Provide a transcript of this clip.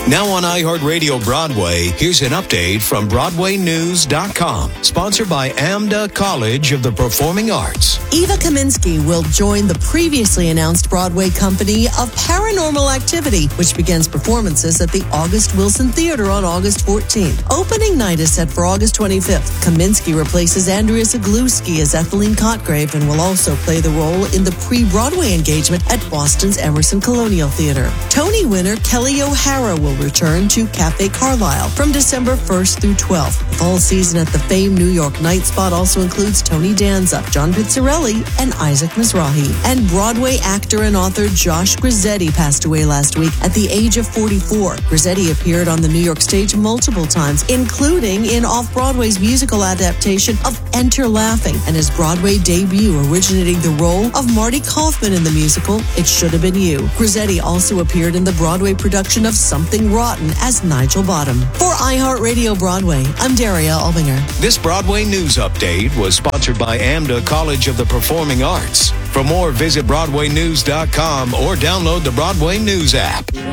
Now on iHeartRadio Broadway, here's an update from BroadwayNews.com, sponsored by AMDA College of the Performing Arts. Eva Kaminsky will join the previously announced Broadway company of Paranormal Activity, which begins performances at the August Wilson Theater on August 14th. Opening night is set for August 25th. Kaminsky replaces Andrea Zagluski as Etheline Cotgrave and will also play the role in the pre-Broadway engagement at Boston's Emerson Colonial Theater. Tony winner Kelly O'Hara will return to Cafe Carlisle from December 1st through 12th. The fall season at the famed New York Night Spot also includes Tony Danza, John Pizzarelli, and Isaac Mizrahi. And Broadway actor and author Josh Grizzetti passed away last week at the age of 44. Grizzetti appeared on the New York stage multiple times, including in Off-Broadway's musical adaptation of Enter Laughing, and his Broadway debut originating the role of Marty Kaufman in the musical It Should Have Been You. Grizzetti also appeared in the Broadway production of Something Rotten as Nigel Bottom. For iHeartRadio Broadway, I'm Daria Albinger. This Broadway News Update was sponsored by AMDA College of the Performing Arts. For more, visit BroadwayNews.com or download the Broadway News app.